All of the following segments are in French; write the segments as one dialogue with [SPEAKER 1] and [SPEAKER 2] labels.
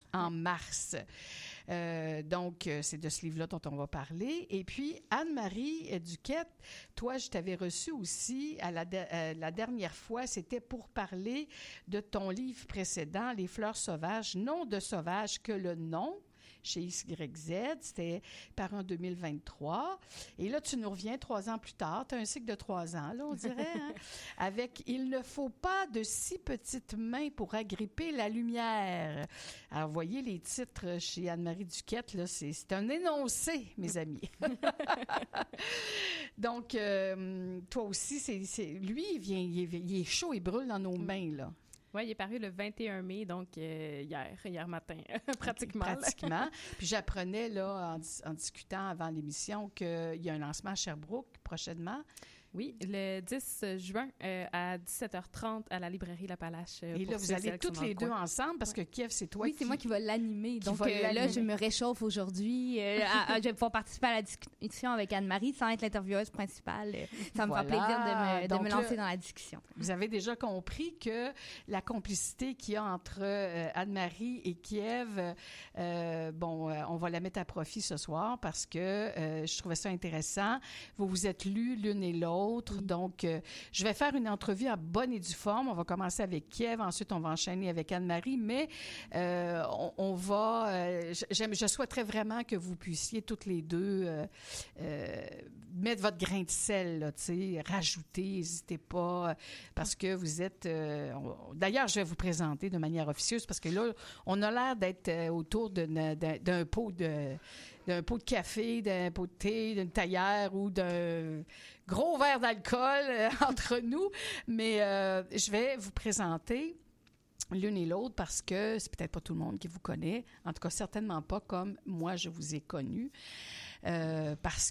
[SPEAKER 1] en mars. Donc, c'est de ce livre-là dont on va parler. Et puis, Anne-Marie Duquette, toi, je t'avais reçue aussi la dernière fois, c'était pour parler de ton livre précédent, Les fleurs sauvages, non de sauvage que le nom, chez XYZ, c'était paru en 2023. Et là, tu nous reviens 3 ans plus tard. Tu as un cycle de 3 ans, là, on dirait, hein? Avec « Il ne faut pas de si petites mains pour agripper la lumière ». Alors, vous voyez les titres chez Anne-Marie Duquette, là, c'est un énoncé, mes amis. Donc, toi aussi, lui, il est chaud, il brûle dans nos mains, là.
[SPEAKER 2] Oui, il est paru le 21 mai, donc hier matin, pratiquement.
[SPEAKER 1] Pratiquement. Puis j'apprenais, là, en discutant avant l'émission, qu'il y a un lancement à Sherbrooke prochainement.
[SPEAKER 2] Oui, le 10 juin à 17h30 à la librairie La Palache.
[SPEAKER 1] Et là, vous allez toutes les deux ensemble parce que Kiev, c'est toi
[SPEAKER 3] c'est moi qui vais l'animer. Donc là, je me réchauffe aujourd'hui. Je vais pouvoir participer à la discussion avec Anne-Marie sans être l'intervieweuse principale. Ça me fera plaisir de me lancer dans la discussion.
[SPEAKER 1] Vous avez déjà compris que la complicité qu'il y a entre Anne-Marie et Kiev, on va la mettre à profit ce soir parce que je trouvais ça intéressant. Vous vous êtes lus l'une et l'autre. Donc, je vais faire une entrevue en bonne et due forme. On va commencer avec Kiev, ensuite on va enchaîner avec Anne-Marie, mais on va... je souhaiterais vraiment que vous puissiez toutes les deux mettre votre grain de sel, là, tu sais, rajouter, n'hésitez pas, parce que vous êtes... D'ailleurs, je vais vous présenter de manière officieuse, parce que là, on a l'air d'être autour d'un pot de café, d'un pot de thé, d'une thaïère ou d'un gros verre d'alcool entre nous. Mais je vais vous présenter l'une et l'autre parce que c'est peut-être pas tout le monde qui vous connaît. En tout cas, certainement pas comme moi, je vous ai connu. Parce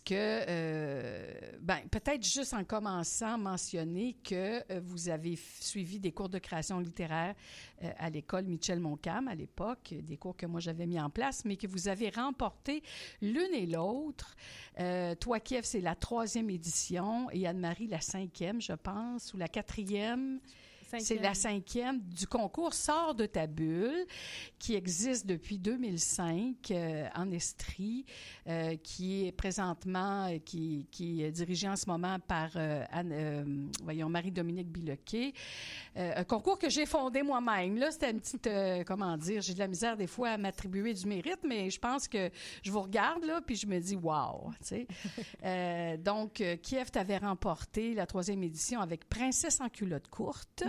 [SPEAKER 1] que, peut-être juste en commençant, mentionner que vous avez suivi des cours de création littéraire à l'école Michel-Montcalm à l'époque, des cours que moi j'avais mis en place, mais que vous avez remporté l'une et l'autre. Toi, Kiev, c'est la 3e édition et Anne-Marie, la 5e, je pense, ou la 4e. C'est la 5e du concours Sors de ta bulle, qui existe depuis 2005 en Estrie, qui est présentement, qui est dirigé en ce moment par Marie-Dominique Biloquet. Un concours que j'ai fondé moi-même. Là, c'était une petite, j'ai de la misère des fois à m'attribuer du mérite, mais je pense que je vous regarde là, puis je me dis wow, tu sais. Donc, Kiev t'avait remporté la 3e édition avec Princesse en culotte courte.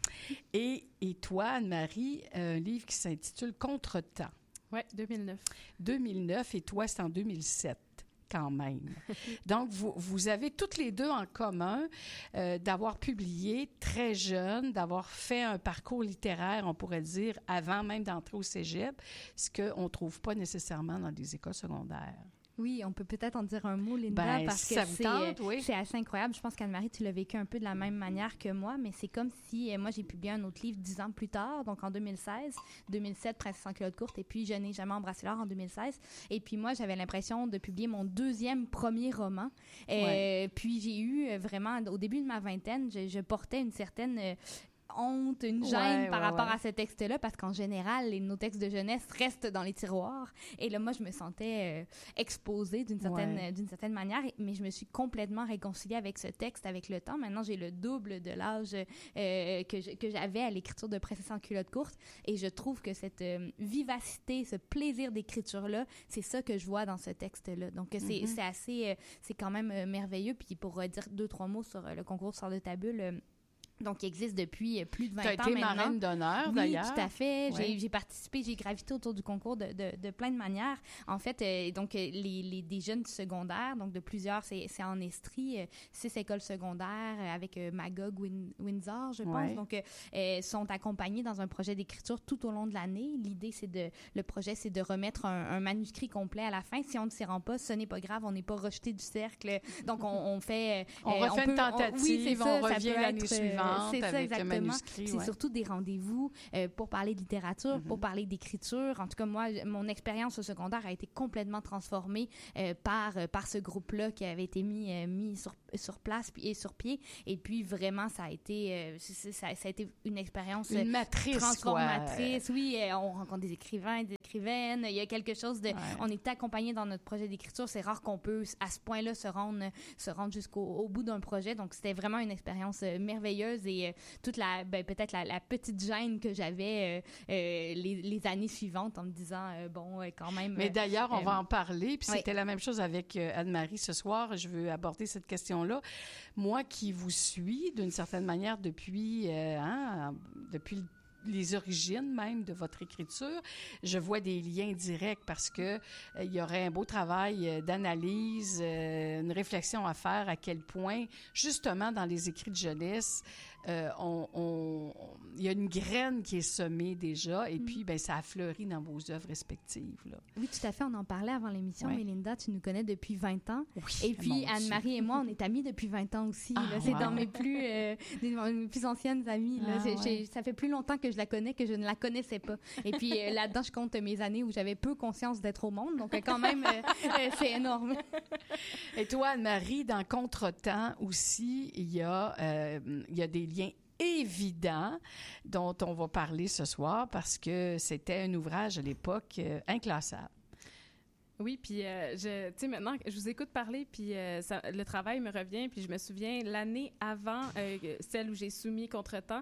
[SPEAKER 1] Et toi, Anne-Marie, un livre qui s'intitule Contretemps.
[SPEAKER 2] Oui, 2009.
[SPEAKER 1] 2009, et toi, c'est en 2007. Quand même. Donc, vous avez toutes les deux en commun d'avoir publié très jeune, d'avoir fait un parcours littéraire, on pourrait dire, avant même d'entrer au cégep, ce qu'on ne trouve pas nécessairement dans des écoles secondaires.
[SPEAKER 3] Oui, on peut peut-être en dire un mot, Linda, parce que c'est assez incroyable. Je pense qu'Anne-Marie, tu l'as vécu un peu de la même manière que moi, mais c'est comme si moi, j'ai publié un autre livre 10 ans plus tard, donc en 2016, 2007, Princesse en culotte courte, et puis Je n'ai jamais embrassé l'or en 2016. Et puis moi, j'avais l'impression de publier mon premier roman. Puis j'ai eu vraiment, au début de ma vingtaine, je portais une certaine... honte, une gêne par rapport à ce texte-là, parce qu'en général, nos textes de jeunesse restent dans les tiroirs. Et là, moi, je me sentais exposée d'une certaine manière, mais je me suis complètement réconciliée avec ce texte avec le temps. Maintenant, j'ai le double de l'âge que j'avais à l'écriture de Princesse en culotte courte, et je trouve que cette vivacité, ce plaisir d'écriture-là, c'est ça que je vois dans ce texte-là. Donc, c'est assez... c'est quand même merveilleux. Puis pour dire 2-3 mots sur le concours Sors de ta bulle... Donc, il existe depuis plus de 20 ans maintenant. Tu as été
[SPEAKER 1] marraine d'honneur, d'ailleurs.
[SPEAKER 3] Oui, tout à fait. Ouais. J'ai participé, j'ai gravité autour du concours de plein de manières. En fait, des jeunes du secondaire, donc de plusieurs, c'est en Estrie, 6 écoles secondaires avec Magog Windsor, je pense. Donc, sont accompagnés dans un projet d'écriture tout au long de l'année. L'idée, le projet, c'est de remettre un manuscrit complet à la fin. Si on ne s'y rend pas, ce n'est pas grave, on n'est pas rejeté du cercle. Donc, on fait...
[SPEAKER 1] on refait une tentative, on revient l'année suivante.
[SPEAKER 3] C'est ça,
[SPEAKER 1] avec
[SPEAKER 3] exactement. C'est surtout des rendez-vous pour parler de littérature, pour parler d'écriture. En tout cas, moi, mon expérience au secondaire a été complètement transformée par ce groupe-là qui avait été mis sur place et sur pied. Et puis, vraiment, ça a été une expérience
[SPEAKER 1] une matrice,
[SPEAKER 3] transformatrice. Oui, on rencontre des écrivains, des écrivaine. Il y a quelque chose de... On est accompagné dans notre projet d'écriture. C'est rare qu'on peut, à ce point-là, se rendre jusqu'au bout d'un projet. Donc, c'était vraiment une expérience merveilleuse et toute peut-être la petite gêne que j'avais les années suivantes en me disant, quand même...
[SPEAKER 1] Mais d'ailleurs, on va en parler. Puis c'était la même chose avec Anne-Marie ce soir. Je veux aborder cette question-là. Moi qui vous suis, d'une certaine manière, depuis les origines même de votre écriture, je vois des liens directs parce que il y aurait un beau travail d'analyse, une réflexion à faire à quel point, justement, dans les écrits de jeunesse, il y a une graine qui est semée déjà et puis ça a fleuri dans vos œuvres respectives. Là.
[SPEAKER 3] Oui, tout à fait. On en parlait avant l'émission. Mélinda, tu nous connais depuis 20 ans.
[SPEAKER 1] Oui,
[SPEAKER 3] et puis Anne-Marie et moi, on est amies depuis 20 ans aussi. C'est dans mes plus anciennes amies. Là. Ça fait plus longtemps que je la connais que je ne la connaissais pas. Et puis là-dedans, je compte mes années où j'avais peu conscience d'être au monde. Donc quand même, c'est énorme.
[SPEAKER 1] Et toi, Anne-Marie, dans Contretemps aussi, il y a des liens évidents dont on va parler ce soir parce que c'était un ouvrage à l'époque inclassable.
[SPEAKER 2] Oui, puis tu sais, maintenant, je vous écoute parler, puis le travail me revient, puis je me souviens, l'année avant, celle où j'ai soumis Contretemps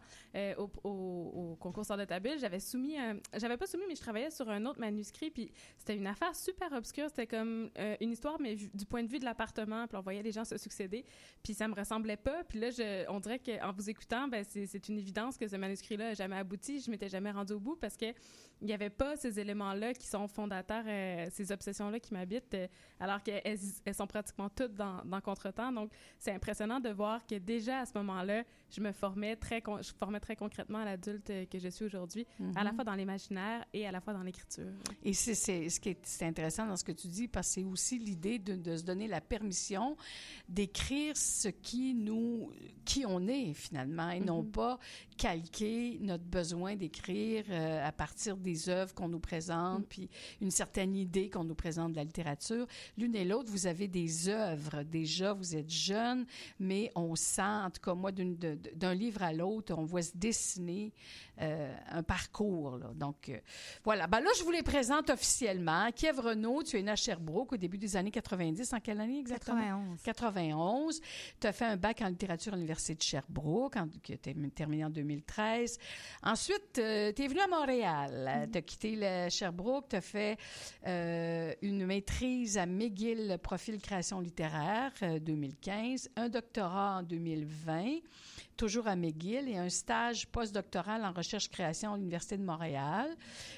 [SPEAKER 2] au concours Sœurs de ta bulle, j'avais pas soumis, mais je travaillais sur un autre manuscrit, puis c'était une affaire super obscure, c'était comme une histoire, mais du point de vue de l'appartement, puis on voyait les gens se succéder, puis ça me ressemblait pas, puis là, on dirait qu'en vous écoutant, c'est une évidence que ce manuscrit-là n'a jamais abouti, je m'étais jamais rendue au bout, parce que il n'y avait pas ces éléments-là qui sont fondateurs, ces obsessions-là qui m'habitent, alors qu'elles sont pratiquement toutes dans Contretemps. Donc, c'est impressionnant de voir que déjà à ce moment-là, je formais très concrètement à l'adulte que je suis aujourd'hui, à la fois dans l'imaginaire et à la fois dans l'écriture.
[SPEAKER 1] Et c'est intéressant dans ce que tu dis, parce que c'est aussi l'idée de se donner la permission d'écrire qui on est finalement, et non pas calquer notre besoin d'écrire à partir des œuvres qu'on nous présente, puis une certaine idée qu'on nous présente de la littérature. L'une et l'autre, vous avez des œuvres. Déjà, vous êtes jeunes, mais on sent, en tout cas moi, d'un livre à l'autre, on voit se dessiner un parcours. Là. Donc, voilà. Ben là, je vous les présente officiellement. Kiev Renaud, tu es née à Sherbrooke au début des années 90. En quelle année exactement? 91. Tu as fait un bac en littérature à l'Université de Sherbrooke, qui a terminé en 2013. Ensuite, tu es venue à Montréal. Tu as quitté le Sherbrooke. Tu as fait une maîtrise à McGill, profil création littéraire, 2015. Un doctorat en 2020. Toujours à McGill, et un stage postdoctoral en recherche-création à l'Université de Montréal.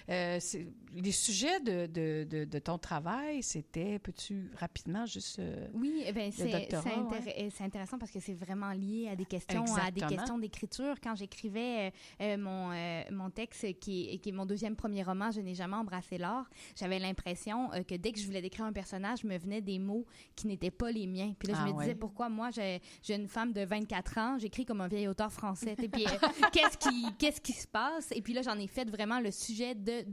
[SPEAKER 1] Les sujets de ton travail, c'était, peux-tu rapidement juste
[SPEAKER 3] oui, c'est intéressant parce que c'est vraiment lié à des questions, d'écriture. Quand j'écrivais mon texte, qui est mon premier roman, Je n'ai jamais embrassé l'or, j'avais l'impression que dès que je voulais décrire un personnage, me venaient des mots qui n'étaient pas les miens. Puis là, je me disais, pourquoi moi, j'ai une femme de 24 ans, j'écris comme un vieil auteur français. Et puis, qu'est-ce qui se passe? Et puis là, j'en ai fait vraiment le sujet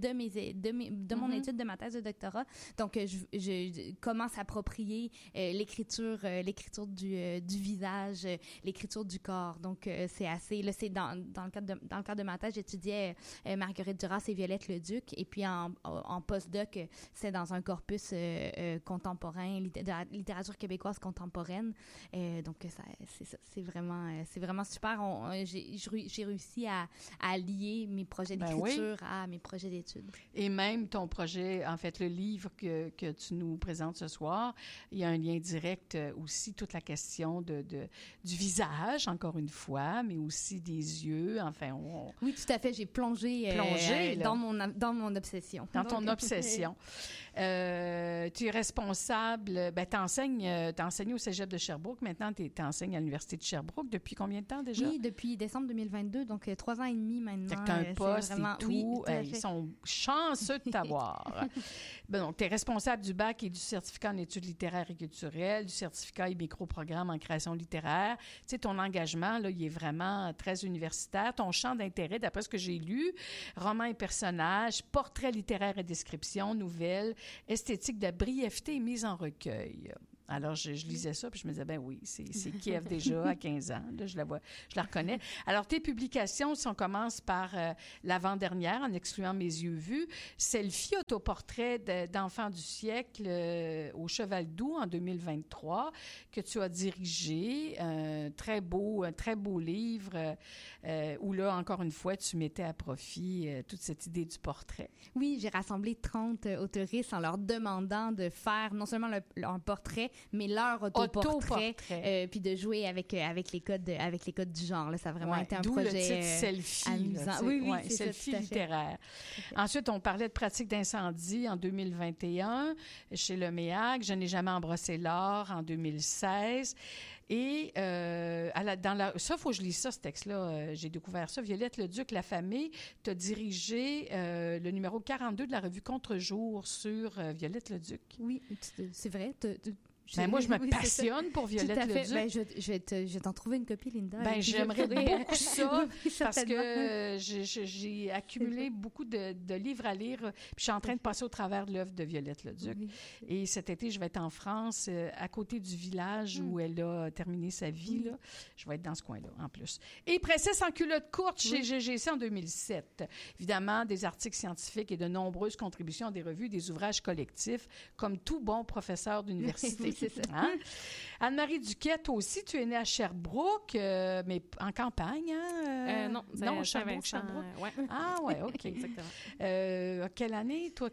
[SPEAKER 3] de mon étude, de ma thèse de doctorat. Donc, comment s'approprier l'écriture du visage, l'écriture du corps. Donc, c'est assez... Là, c'est dans le cadre de ma thèse, j'étudiais Marguerite Duras et Violette Leduc. Et puis, en postdoc, c'est dans un corpus contemporain, de la littérature québécoise contemporaine. Donc, c'est ça. C'est vraiment super. J'ai réussi à lier mes projets d'écriture à mes projets d'études.
[SPEAKER 1] Et même ton projet, en fait, le livre que tu nous présentes ce soir, il y a un lien direct aussi, toute la question du visage, encore une fois, mais aussi des yeux. Enfin,
[SPEAKER 3] oui, tout à fait. J'ai plongé dans mon obsession.
[SPEAKER 1] Dans ton obsession. Tu es responsable, t'enseignes au Cégep de Sherbrooke. Maintenant, t'enseignes à l'Université de Sherbrooke. Depuis combien de temps déjà?
[SPEAKER 3] Oui, depuis décembre 2022, donc 3 ans et demi maintenant.
[SPEAKER 1] C'est un poste
[SPEAKER 3] vraiment,
[SPEAKER 1] et tout. Oui, ils sont chanceux de t'avoir. Donc, tu es responsable du bac et du certificat en études littéraires et culturelles, du certificat et micro-programme en création littéraire. Tu sais, ton engagement, là, il est vraiment très universitaire. Ton champ d'intérêt, d'après ce que j'ai lu, romans et personnages, portraits littéraires et descriptions, nouvelles, esthétique de la brièveté et mise en recueil. Alors, je lisais ça, puis je me disais, ben oui, c'est Kiev déjà, à 15 ans. Là, je la reconnais. Alors, tes publications, si on commence par l'avant-dernière, en excluant Mes yeux vus, Selfie, autoportrait d'enfant du siècle au Cheval Doux en 2023, que tu as dirigé. Un très beau livre où, là, encore une fois, tu mettais à profit toute cette idée du portrait.
[SPEAKER 3] Oui, j'ai rassemblé 30 autoristes en leur demandant de faire non seulement leur portrait, mais leur autoportrait, puis de jouer avec les codes du genre. Là, ça a vraiment été un projet
[SPEAKER 1] le titre Selfie,
[SPEAKER 3] amusant.
[SPEAKER 1] Là,
[SPEAKER 3] oui,
[SPEAKER 1] c'est Selfie
[SPEAKER 3] ça,
[SPEAKER 1] littéraire. Ensuite, on parlait de pratique d'incendie en 2021 chez Le Méac. Je n'ai jamais embrassé l'or en 2016. Et ça, il faut que je lise ça, ce texte-là. J'ai découvert ça. Violette Leduc, La Famille, tu as dirigé le numéro 42 de la revue Contre-jour sur Violette Leduc.
[SPEAKER 3] Oui, c'est vrai.
[SPEAKER 1] Ben moi, je me passionne pour Violette Leduc.
[SPEAKER 3] Ben, je vais t'en trouver une copie, Linda.
[SPEAKER 1] Ben, j'aimerais beaucoup ça parce que j'ai accumulé beaucoup de livres à lire. Puis je suis en train de passer au travers de l'œuvre de Violette Leduc. Oui. Et cet été, je vais être en France, à côté du village où elle a terminé sa vie. Là. Je vais être dans ce coin-là, en plus. Et Princesse en culotte courte chez GGC en 2007. Évidemment, des articles scientifiques et de nombreuses contributions à des revues, des ouvrages collectifs, comme tout bon professeur d'université.
[SPEAKER 3] C'est ça.
[SPEAKER 1] Hein? Anne-Marie Duquette, toi aussi, tu es née à Sherbrooke, mais en campagne, hein?
[SPEAKER 2] Non, Sherbrooke.
[SPEAKER 1] Ouais. Ah, ouais, OK.
[SPEAKER 2] Exactement.
[SPEAKER 1] Quelle année, toi?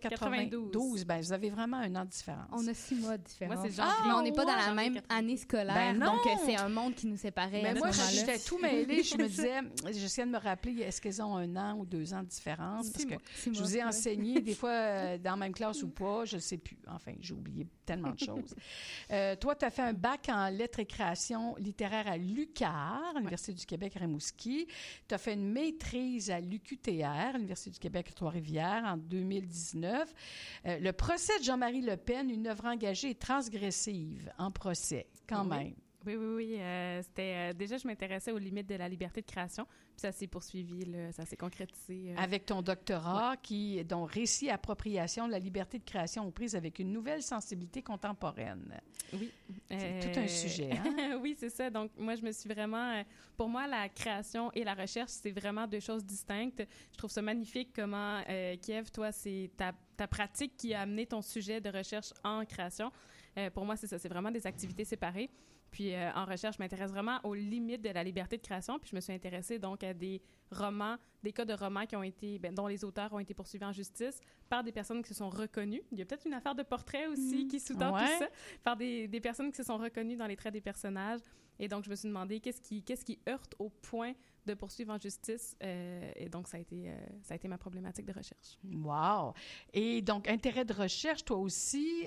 [SPEAKER 1] 92. Ben, vous avez vraiment un an de différence.
[SPEAKER 3] On a 6 mois de différence.
[SPEAKER 2] Moi, c'est janvier.
[SPEAKER 3] Mais on n'est pas dans la même année scolaire, donc c'est un monde qui nous séparait.
[SPEAKER 1] Mais moi, j'étais tout mêlée. Je me disais, j'essayais de me rappeler, est-ce qu'ils ont 1 an ou 2 ans de différence? Parce que je vous ai enseigné, des fois, dans la même classe ou pas, je ne sais plus. Enfin, j'ai oublié tellement de choses. Toi, tu as fait un bac en lettres et création littéraire à l'UQAR, l'Université du Québec Rimouski. Tu as fait une maîtrise à l'UQTR, l'Université du Québec Trois-Rivières, en 2019. Le procès de Jean-Marie Le Pen, une œuvre engagée et transgressive en procès, quand même.
[SPEAKER 2] Oui. C'était déjà, je m'intéressais aux limites de la liberté de création. Puis ça s'est poursuivi, là, ça s'est concrétisé.
[SPEAKER 1] Avec ton doctorat, dont récit et appropriation de la liberté de création aux prises avec une nouvelle sensibilité contemporaine.
[SPEAKER 2] Oui.
[SPEAKER 1] C'est tout un sujet, hein?
[SPEAKER 2] Oui, c'est ça. Donc, moi, je me suis vraiment... pour moi, la création et la recherche, c'est vraiment 2 choses distinctes. Je trouve ça magnifique comment, Kiev, toi, c'est ta pratique qui a amené ton sujet de recherche en création. Pour moi, c'est ça. C'est vraiment des activités séparées. Puis en recherche, je m'intéresse vraiment aux limites de la liberté de création. Puis je me suis intéressée donc à des romans, des cas de romans qui ont été, dont les auteurs ont été poursuivis en justice par des personnes qui se sont reconnues. Il y a peut-être une affaire de portrait aussi qui sous-tend tout ça, par des personnes qui se sont reconnues dans les traits des personnages. Et donc, je me suis demandé qu'est-ce qui heurte au point de poursuivre en justice. Et donc, ça a été ma problématique de recherche.
[SPEAKER 1] Wow! Et donc, intérêt de recherche, toi aussi,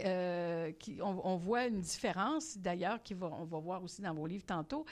[SPEAKER 1] on voit une différence, d'ailleurs, on va voir aussi dans vos livres tantôt.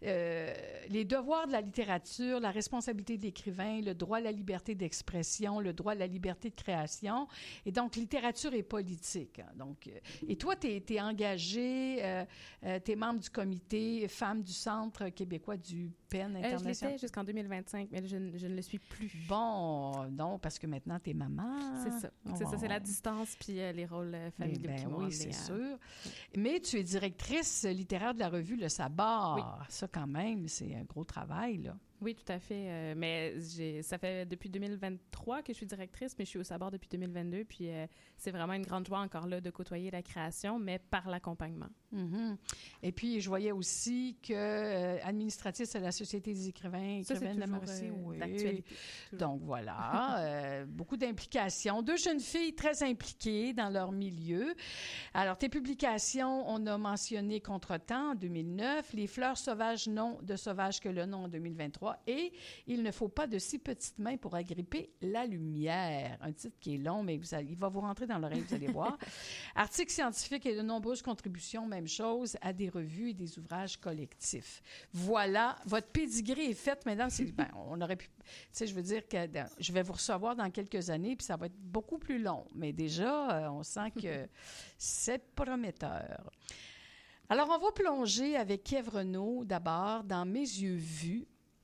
[SPEAKER 1] Les devoirs de la littérature, la responsabilité de l'écrivain, le droit à la liberté d'expression, le droit à la liberté de création. Et donc, littérature et politique. Hein. Donc, et toi, tu es engagé, tu es membre du comité Femmes du Centre québécois du PEN international.
[SPEAKER 2] Je l'étais jusqu'en 2025, mais je ne le suis plus.
[SPEAKER 1] Bon, non, parce que maintenant, t'es maman.
[SPEAKER 2] C'est ça. C'est ça, c'est la distance puis les rôles familiaux qui m'ont
[SPEAKER 1] oui, c'est sûr. Mais tu es directrice littéraire de la revue Le Sabbat. Oui. Ça, quand même, c'est un gros travail, là.
[SPEAKER 2] Oui, tout à fait. Mais ça fait depuis 2023 que je suis directrice, mais je suis au Sabbat depuis 2022. Puis c'est vraiment une grande joie encore là de côtoyer la création, mais par l'accompagnement.
[SPEAKER 1] Mm-hmm. Et puis, je voyais aussi que administratrice de la Société des écrivaines de la Mauricie.
[SPEAKER 2] D'actualité.
[SPEAKER 1] Donc, voilà. Beaucoup d'implications. 2 jeunes filles très impliquées dans leur milieu. Alors, tes publications, on a mentionné Contretemps en 2009, Les fleurs sauvages, non de sauvages que le nom en 2023. Et Il ne faut pas de si petites mains pour agripper la lumière. Un titre qui est long, mais il va vous rentrer dans l'oreille, vous allez voir. Articles scientifiques et de nombreuses contributions, même chose, à des revues et des ouvrages collectifs. Voilà, votre pédigré est fait. Maintenant, on aurait pu... Tu sais, je veux dire que je vais vous recevoir dans quelques années, puis ça va être beaucoup plus long. Mais déjà, on sent que c'est prometteur. Alors, on va plonger avec Kiev Renaud, d'abord, dans Mes yeux vus.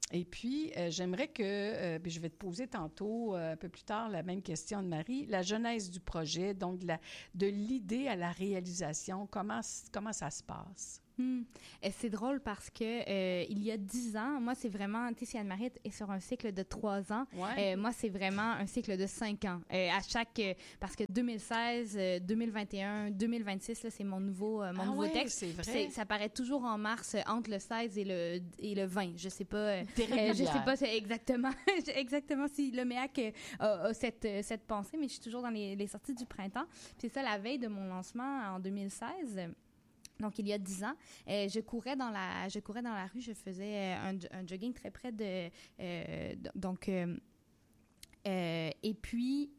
[SPEAKER 1] Et puis, j'aimerais que, je vais te poser tantôt, un peu plus tard, la même question, Anne-Marie, la genèse du projet, donc de l'idée à la réalisation, comment ça se passe?
[SPEAKER 3] C'est drôle parce que il y a 10 ans, moi, c'est vraiment, tu sais, si Anne-Marie est sur un cycle de 3 ans, moi, c'est vraiment un cycle de 5 ans. Parce que 2016, 2021, 2026, là, c'est mon nouveau texte.
[SPEAKER 1] C'est vrai.
[SPEAKER 3] Ça paraît toujours en mars, entre le 16 et le 20. Je sais pas.
[SPEAKER 1] Je
[SPEAKER 3] sais pas exactement si le MEAC a cette pensée, mais je suis toujours dans les sorties du printemps. Puis c'est ça, la veille de mon lancement en 2016. Donc, il y a 10 ans, je courais dans la rue, je faisais un jogging très près de... et puis,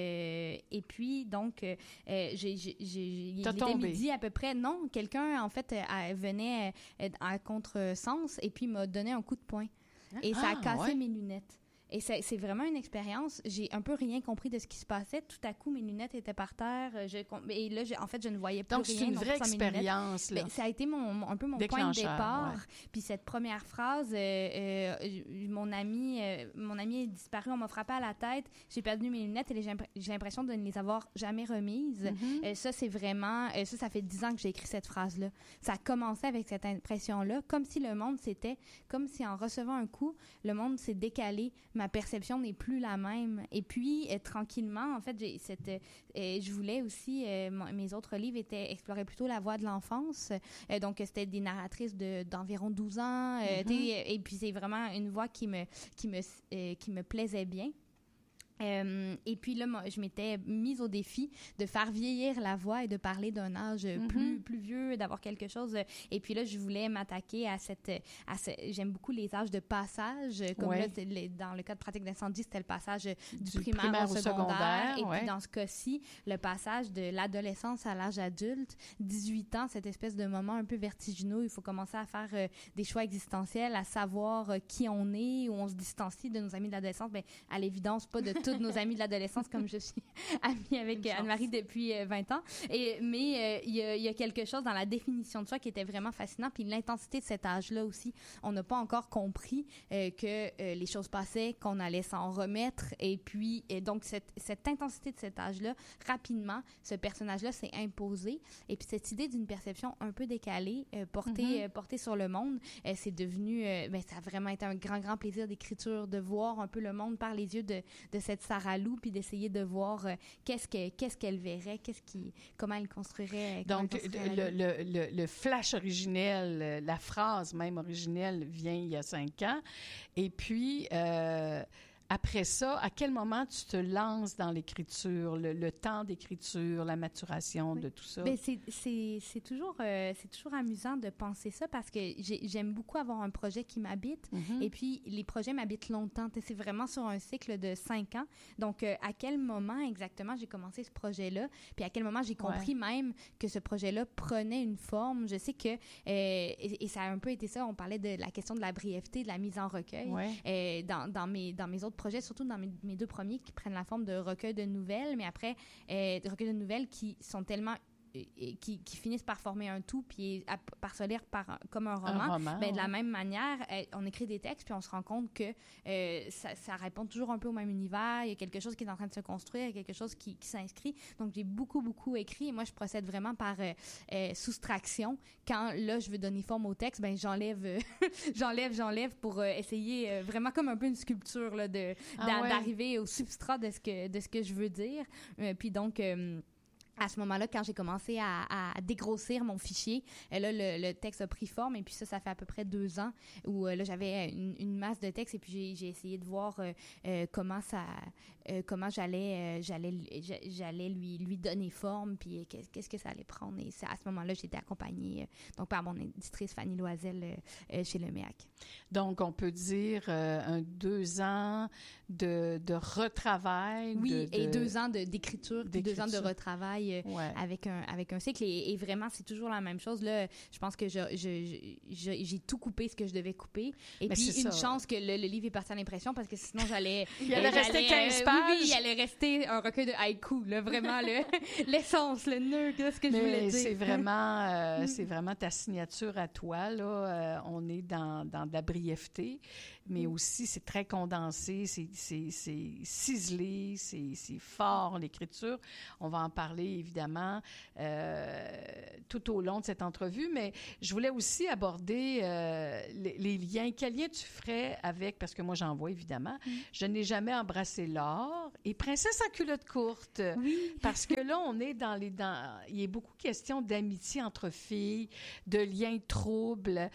[SPEAKER 3] il était midi à peu près. Non, quelqu'un, en fait, venait à contresens et puis m'a donné un coup de poing. Et ça a cassé mes lunettes. Et c'est vraiment une expérience. J'ai un peu rien compris de ce qui se passait. Tout à coup, mes lunettes étaient par terre. Et là, en fait, je ne voyais plus rien.
[SPEAKER 1] Donc, c'est une vraie expérience. Là.
[SPEAKER 3] Ça a été un peu mon point de départ. Ouais. Puis cette première phrase, mon ami est disparu. On m'a frappé à la tête. J'ai perdu mes lunettes et j'ai l'impression de ne les avoir jamais remises. Mm-hmm. Ça, c'est vraiment... ça fait 10 ans que j'ai écrit cette phrase-là. Ça a commencé avec cette impression-là, comme si le monde comme si en recevant un coup, le monde s'est décalé. Ma perception n'est plus la même. Et puis, tranquillement, en fait, je voulais aussi... mes autres livres exploraient plutôt la voix de l'enfance. Donc, c'était des narratrices d'environ 12 ans. Et puis, c'est vraiment une voix qui me plaisait bien. Et puis là, je m'étais mise au défi de faire vieillir la voix et de parler d'un âge plus vieux, d'avoir quelque chose. Et puis là, je voulais m'attaquer j'aime beaucoup les âges de passage. Comme là, dans le cas de pratique d'incendie, c'était le passage du primaire au secondaire. Et puis dans ce cas-ci, le passage de l'adolescence à l'âge adulte. 18 ans, cette espèce de moment un peu vertigineux. Il faut commencer à faire des choix existentiels, à savoir qui on est, où on se distancie de nos amis de l'adolescence. Bien, à l'évidence, pas de toutes nos amis de l'adolescence, comme je suis amie avec Anne-Marie depuis 20 ans. Mais il y a quelque chose dans la définition de soi qui était vraiment fascinant. Puis l'intensité de cet âge-là aussi. On n'a pas encore compris que les choses passaient, qu'on allait s'en remettre. Et puis, donc, cette intensité de cet âge-là, rapidement, ce personnage-là s'est imposé. Et puis, cette idée d'une perception un peu décalée, portée sur le monde, c'est devenu... ça a vraiment été un grand, grand plaisir d'écriture, de voir un peu le monde par les yeux de cette Sarah Lou, puis d'essayer de voir qu'est-ce qu'elle verrait, comment elle construirait.
[SPEAKER 1] Donc, le flash originel, la phrase même originelle vient il y a 5 ans. Et puis, après ça, à quel moment tu te lances dans l'écriture, le temps d'écriture, la maturation de tout ça?
[SPEAKER 3] Bien, c'est toujours amusant de penser ça parce que j'aime beaucoup avoir un projet qui m'habite et puis les projets m'habitent longtemps. C'est vraiment sur un cycle de 5 ans. Donc, à quel moment exactement j'ai commencé ce projet-là? Puis à quel moment j'ai compris même que ce projet-là prenait une forme? Je sais que, et ça a un peu été ça, on parlait de la question de la brièveté, de la mise en recueil. Dans mes autres projets, surtout dans mes 2 premiers qui prennent la forme de recueils de nouvelles, mais après, de recueils de nouvelles qui sont tellement... Qui finissent par former un tout, puis par se lire comme un roman. De la même manière, on écrit des textes, puis on se rend compte que ça répond toujours un peu au même univers. Il y a quelque chose qui est en train de se construire, il y a quelque chose qui s'inscrit. Donc, j'ai beaucoup, beaucoup écrit. Et moi, je procède vraiment par soustraction. Quand, là, je veux donner forme au texte, j'enlève pour essayer, vraiment comme un peu une sculpture, là, d'arriver au substrat de ce que je veux dire. Puis donc... à ce moment-là, quand j'ai commencé à dégrossir mon fichier, là, le texte a pris forme. Et puis ça fait à peu près 2 ans où là, j'avais une masse de texte. Et puis j'ai essayé de voir comment j'allais lui donner forme, puis qu'est-ce que ça allait prendre. Et à ce moment-là, j'ai été accompagnée donc par mon éditrice Fanny Loisel chez le MEAC.
[SPEAKER 1] Donc, on peut dire 2 ans de retravail.
[SPEAKER 3] Oui, et 2 ans d'écriture, puis 2 ans de retravail travaille avec un cycle et vraiment, c'est toujours la même chose. Là, je pense que j'ai tout coupé ce que je devais couper. Et puis, chance que le livre est parti à l'impression parce que sinon,
[SPEAKER 1] il allait rester 15 pages.
[SPEAKER 3] Oui, il allait rester un recueil de haïkus, là, vraiment, l'essence, le nœud de ce que je voulais dire.
[SPEAKER 1] C'est vraiment ta signature à toi, là. On est dans de la brièveté, mais aussi, c'est très condensé, c'est ciselé, c'est fort, l'écriture. On va en parler, évidemment, tout au long de cette entrevue, mais je voulais aussi aborder les liens. Quel lien tu ferais avec, parce que moi, j'en vois, évidemment, Je n'ai jamais embrassé l'or et Princesse en culotte courte.
[SPEAKER 3] Oui.
[SPEAKER 1] Parce que là, on est il y a beaucoup de questions d'amitié entre filles, de liens troubles,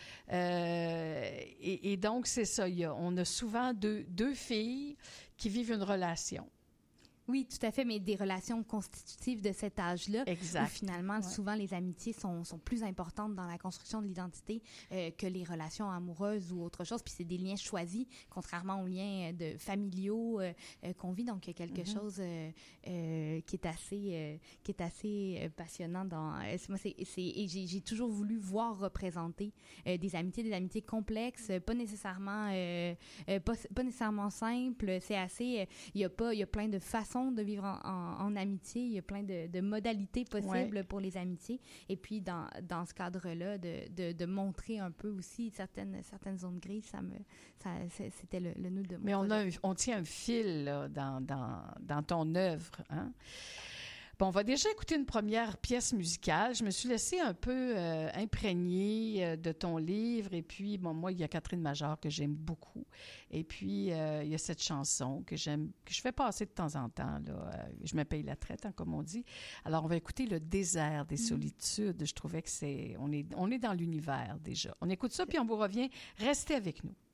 [SPEAKER 1] et donc, c'est ça. On a souvent deux filles qui vivent une relation.
[SPEAKER 3] Oui, tout à fait, mais des relations constitutives de cet âge-là.
[SPEAKER 1] Exact.
[SPEAKER 3] Où finalement, souvent, les amitiés sont plus importantes dans la construction de l'identité que les relations amoureuses ou autre chose. Puis c'est des liens choisis, contrairement aux liens familiaux qu'on vit. Donc, il y a quelque chose qui est assez passionnant. Moi, et j'ai toujours voulu voir représenter des amitiés complexes, pas nécessairement simples. C'est assez... Il y a plein de façons de vivre en amitié. Il y a plein de modalités possibles pour les amitiés. Et puis, dans ce cadre-là, de montrer un peu aussi certaines zones grises, c'était le nœud de mon
[SPEAKER 1] projet. Mais on tient un fil là, dans ton œuvre, hein? Bon, on va déjà écouter une première pièce musicale. Je me suis laissée un peu imprégnée de ton livre. Et puis, bon, moi, il y a Catherine Major que j'aime beaucoup. Et puis, il y a cette chanson que je fais passer de temps en temps. Là, je me paye la traite, hein, comme on dit. Alors, on va écouter Le désert des solitudes. Je trouvais que on est dans l'univers déjà. On écoute ça, puis on vous revient. Restez avec nous.